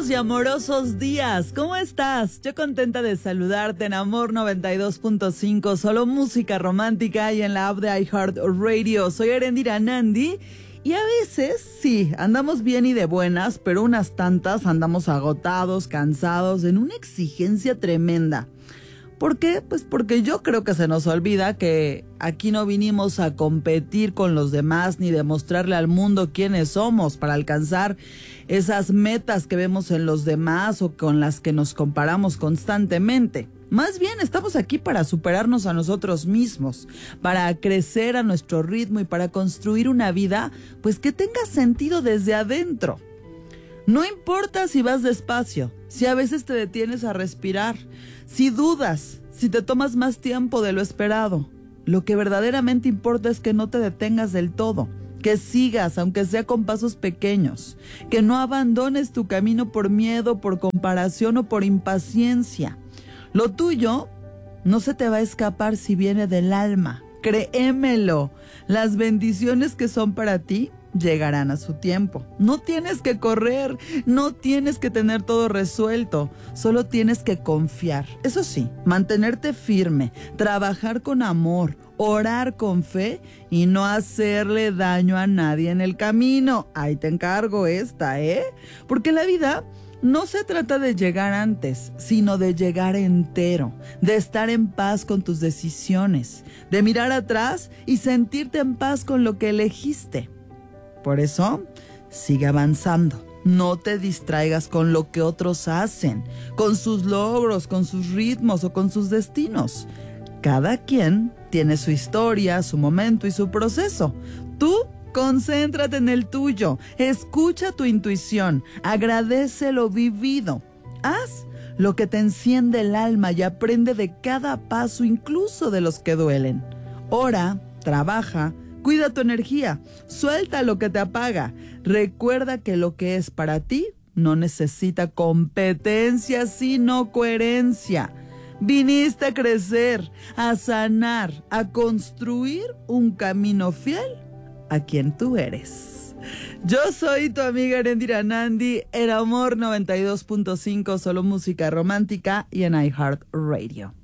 y amorosos días. ¿Cómo estás? Yo contenta de saludarte en Amor 92.5, solo música romántica y en la app de iHeartRadio. Soy Erendira Nandi y a veces, sí, andamos bien y de buenas, pero unas tantas andamos agotados, cansados, en una exigencia tremenda. ¿Por qué? Pues porque yo creo que se nos olvida que aquí no vinimos a competir con los demás ni demostrarle al mundo quiénes somos para alcanzar esas metas que vemos en los demás o con las que nos comparamos constantemente. Más bien estamos aquí para superarnos a nosotros mismos, para crecer a nuestro ritmo y para construir una vida pues que tenga sentido desde adentro. No importa si vas despacio, si a veces te detienes a respirar, si dudas, si te tomas más tiempo de lo esperado. Lo que verdaderamente importa es que no te detengas del todo, que sigas, aunque sea con pasos pequeños, que no abandones tu camino por miedo, por comparación o por impaciencia. Lo tuyo no se te va a escapar si viene del alma, créemelo. Las bendiciones que son para ti llegarán a su tiempo. No tienes que correr, no tienes que tener todo resuelto, solo tienes que confiar. Eso sí, mantenerte firme, trabajar con amor, orar con fe y no hacerle daño a nadie en el camino. Ahí te encargo esta, Porque la vida no se trata de llegar antes, sino de llegar entero, de estar en paz con tus decisiones, de mirar atrás y sentirte en paz con lo que elegiste. Por eso, sigue avanzando. No te distraigas con lo que otros hacen, con sus logros, con sus ritmos o con sus destinos. Cada quien tiene su historia, su momento y su proceso. Tú concéntrate en el tuyo, escucha tu intuición, agradece lo vivido. Haz lo que te enciende el alma y aprende de cada paso, incluso de los que duelen. Ora, trabaja, cuida tu energía, suelta lo que te apaga. Recuerda que lo que es para ti no necesita competencia, sino coherencia. Viniste a crecer, a sanar, a construir un camino fiel a quien tú eres. Yo soy tu amiga Erendira Nandi en Amor 92.5, solo música romántica y en iHeartRadio.